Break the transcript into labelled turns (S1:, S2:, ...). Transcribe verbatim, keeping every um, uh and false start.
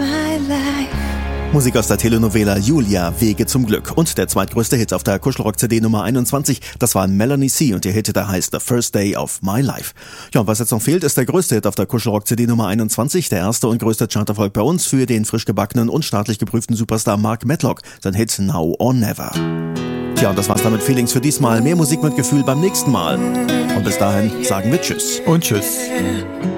S1: my life.
S2: Musik aus der Telenovela Julia, Wege zum Glück. Und der zweitgrößte Hit auf der Kuschelrock-C D Nummer einundzwanzig, das war Melanie C. und ihr Hit, der heißt The First Day of My Life. Ja, und was jetzt noch fehlt, ist der größte Hit auf der Kuschelrock-C D Nummer einundzwanzig, der erste und größte Charterfolg bei uns für den frisch gebackenen und staatlich geprüften Superstar Mark Medlock, sein Hit Now or Never. Tja, und das war's dann mit Feelings für diesmal. Mehr Musik mit Gefühl beim nächsten Mal. Und bis dahin sagen wir Tschüss.
S3: Und Tschüss.